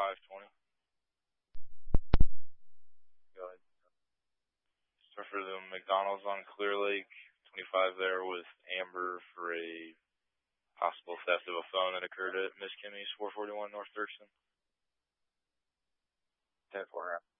520. Go ahead. So for the McDonald's on Clear Lake, 25 there with Amber for a possible theft of a phone that occurred at Miss Kimmy's 441 North Thurston. 10-4.